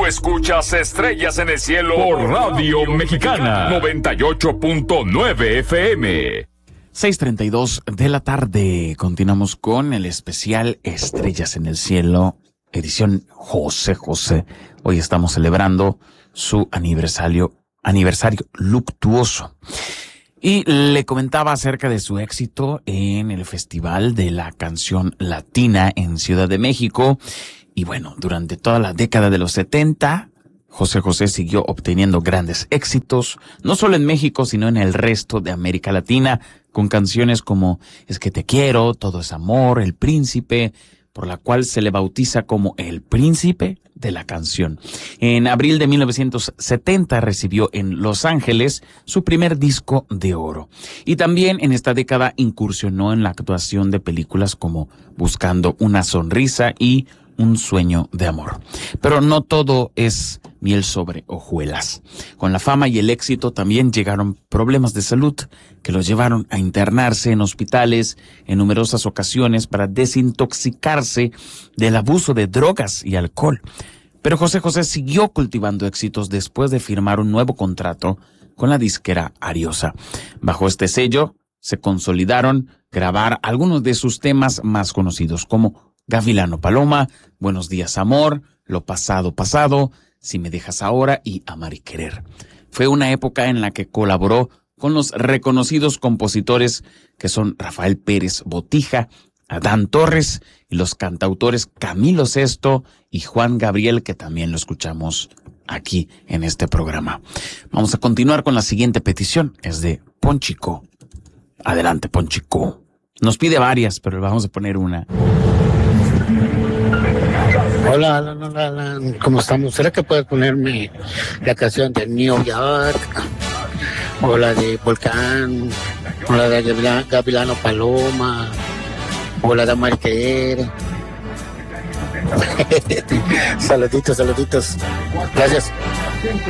escuchas Estrellas en el Cielo por Radio Mexicana 98.9 FM. 6:32 de la tarde. Continuamos con el especial Estrellas en el Cielo, edición José José. Hoy estamos celebrando su aniversario luctuoso. Y le comentaba acerca de su éxito en el Festival de la Canción Latina en Ciudad de México. Y bueno, durante toda la década de los 70, José José siguió obteniendo grandes éxitos, no solo en México, sino en el resto de América Latina, con canciones como Es que te quiero, Todo es amor, El Príncipe, por la cual se le bautiza como el Príncipe de la Canción. En abril de 1970 recibió en Los Ángeles su primer disco de oro. Y también en esta década incursionó en la actuación de películas como Buscando una sonrisa y Un sueño de amor. Pero no todo es miel sobre hojuelas. Con la fama y el éxito también llegaron problemas de salud que los llevaron a internarse en hospitales en numerosas ocasiones para desintoxicarse del abuso de drogas y alcohol. Pero José José siguió cultivando éxitos después de firmar un nuevo contrato con la disquera Ariosa. Bajo este sello se consolidaron grabar algunos de sus temas más conocidos como Gavilano Paloma, Buenos días amor, Lo pasado pasado, Si me dejas ahora y Amar y querer. Fue una época en la que colaboró con los reconocidos compositores que son Rafael Pérez Botija, Adán Torres y los cantautores Camilo Sesto y Juan Gabriel, que también lo escuchamos aquí en este programa. Vamos a continuar con la siguiente petición, es de Ponchico. Adelante, Ponchico. Nos pide varias, pero vamos a poner una. Hola, ¿cómo estamos? ¿Será que puedes ponerme la canción de New York? O la de Volcán, o la de Gavilano Paloma, o la de Amar y querer. Saluditos. Gracias.